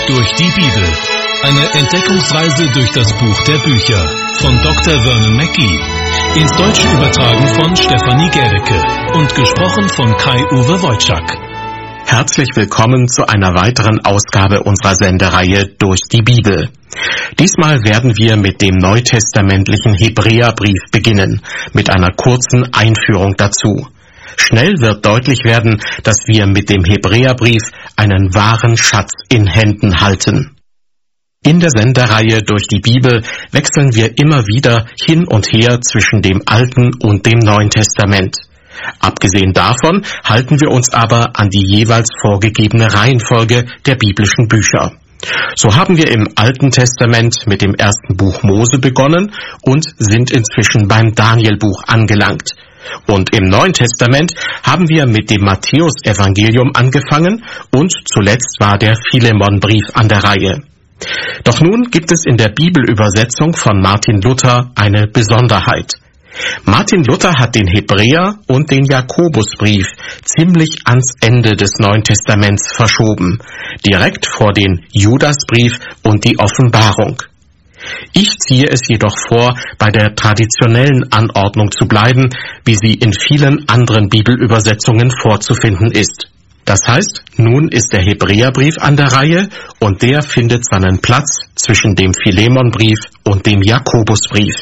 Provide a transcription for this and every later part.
Durch die Bibel. Eine Entdeckungsreise durch das Buch der Bücher von Dr. Vernon Mackey. Ins Deutsche übertragen von Stefanie Gericke und gesprochen von Kai-Uwe Wojczak. Herzlich willkommen zu einer weiteren Ausgabe unserer Sendereihe Durch die Bibel. Diesmal werden wir mit dem neutestamentlichen Hebräerbrief beginnen, mit einer kurzen Einführung dazu. Schnell wird deutlich werden, dass wir mit dem Hebräerbrief einen wahren Schatz in Händen halten. In der Sendereihe Durch die Bibel wechseln wir immer wieder hin und her zwischen dem Alten und dem Neuen Testament. Abgesehen davon halten wir uns aber an die jeweils vorgegebene Reihenfolge der biblischen Bücher. So haben wir im Alten Testament mit dem ersten Buch Mose begonnen und sind inzwischen beim Danielbuch angelangt. Und im Neuen Testament haben wir mit dem Matthäus-Evangelium angefangen und zuletzt war der Philemon-Brief an der Reihe. Doch nun gibt es in der Bibelübersetzung von Martin Luther eine Besonderheit. Martin Luther hat den Hebräer- und den Jakobusbrief ziemlich ans Ende des Neuen Testaments verschoben, direkt vor den Judasbrief und die Offenbarung. Ich ziehe es jedoch vor, bei der traditionellen Anordnung zu bleiben, wie sie in vielen anderen Bibelübersetzungen vorzufinden ist. Das heißt, nun ist der Hebräerbrief an der Reihe und der findet seinen Platz zwischen dem Philemonbrief und dem Jakobusbrief.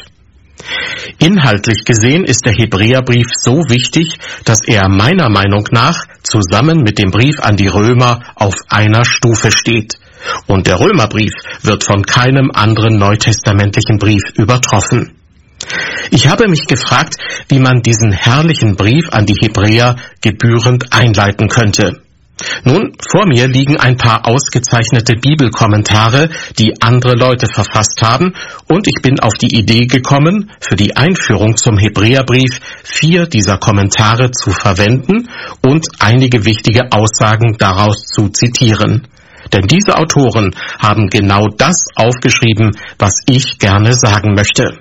Inhaltlich gesehen ist der Hebräerbrief so wichtig, dass er meiner Meinung nach zusammen mit dem Brief an die Römer auf einer Stufe steht. Und der Römerbrief wird von keinem anderen neutestamentlichen Brief übertroffen. Ich habe mich gefragt, wie man diesen herrlichen Brief an die Hebräer gebührend einleiten könnte. Nun, vor mir liegen ein paar ausgezeichnete Bibelkommentare, die andere Leute verfasst haben, und ich bin auf die Idee gekommen, für die Einführung zum Hebräerbrief 4 dieser Kommentare zu verwenden und einige wichtige Aussagen daraus zu zitieren. Denn diese Autoren haben genau das aufgeschrieben, was ich gerne sagen möchte.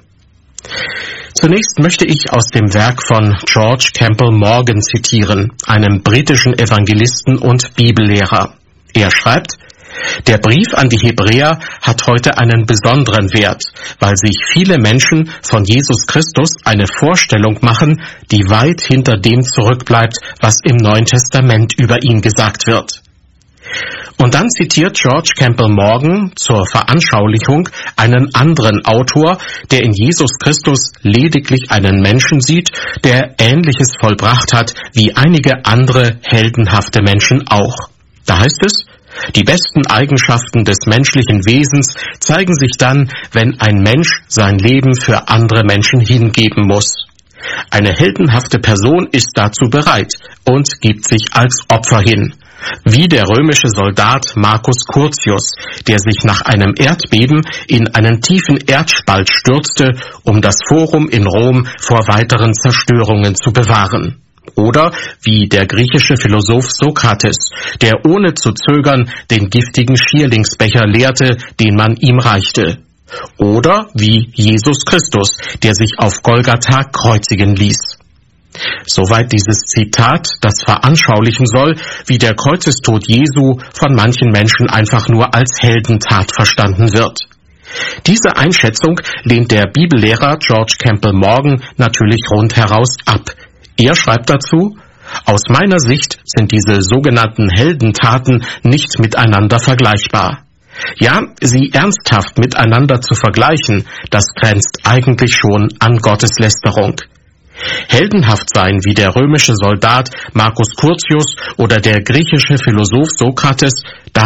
Zunächst möchte ich aus dem Werk von George Campbell Morgan zitieren, einem britischen Evangelisten und Bibellehrer. Er schreibt: Der Brief an die Hebräer hat heute einen besonderen Wert, weil sich viele Menschen von Jesus Christus eine Vorstellung machen, die weit hinter dem zurückbleibt, was im Neuen Testament über ihn gesagt wird. Und dann zitiert George Campbell Morgan zur Veranschaulichung einen anderen Autor, der in Jesus Christus lediglich einen Menschen sieht, der Ähnliches vollbracht hat wie einige andere heldenhafte Menschen auch. Da heißt es: Die besten Eigenschaften des menschlichen Wesens zeigen sich dann, wenn ein Mensch sein Leben für andere Menschen hingeben muss. Eine heldenhafte Person ist dazu bereit und gibt sich als Opfer hin. Wie der römische Soldat Marcus Curtius, der sich nach einem Erdbeben in einen tiefen Erdspalt stürzte, um das Forum in Rom vor weiteren Zerstörungen zu bewahren. Oder wie der griechische Philosoph Sokrates, der ohne zu zögern den giftigen Schierlingsbecher leerte, den man ihm reichte. Oder wie Jesus Christus, der sich auf Golgatha kreuzigen ließ. Soweit dieses Zitat, das veranschaulichen soll, wie der Kreuzestod Jesu von manchen Menschen einfach nur als Heldentat verstanden wird. Diese Einschätzung lehnt der Bibellehrer George Campbell Morgan natürlich rundheraus ab. Er schreibt dazu: Aus meiner Sicht sind diese sogenannten Heldentaten nicht miteinander vergleichbar. Ja, sie ernsthaft miteinander zu vergleichen, das grenzt eigentlich schon an Gotteslästerung. Heldenhaft sein wie der römische Soldat Marcus Curtius oder der griechische Philosoph Sokrates, da